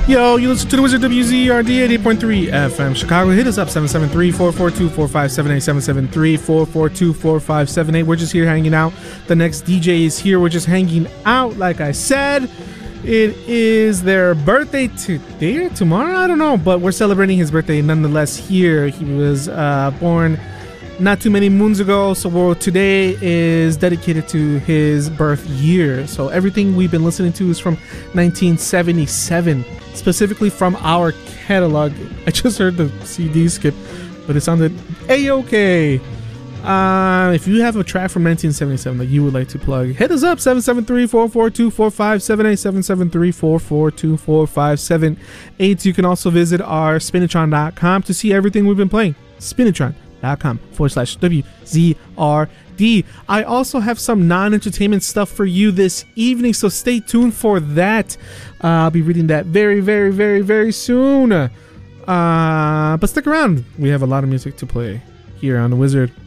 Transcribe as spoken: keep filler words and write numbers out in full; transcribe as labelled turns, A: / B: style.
A: Yo, you listen to the Wizard W Z R D eighty point three F M Chicago. Hit us up seven seven three, four four two, four five seven eight, seven seven three, four four two, four five seven eight. We're just here hanging out. The next D J is here. We're just hanging out, like I said. It is their birthday today or tomorrow? I don't know, but we're celebrating his birthday nonetheless here. He was uh, born not too many moons ago, so well, today is dedicated to his birth year. So everything we've been listening to is from nineteen seventy-seven, specifically from our catalog. I just heard the C D skip, but it sounded a-okay. Uh, if you have a track from nineteen seventy-seven that you would like to plug, hit us up seven seven three, four four two, four five seven eight, seven seven three, four four two, four five seven eight. You can also visit our spinitron dot com to see everything we've been playing. Spinitron dot com forward slash W Z R D. I also have some non-entertainment stuff for you this evening, so stay tuned for that. Uh, I'll be reading that very, very, very, very soon. Uh, but stick around. We have a lot of music to play here on The Wizard.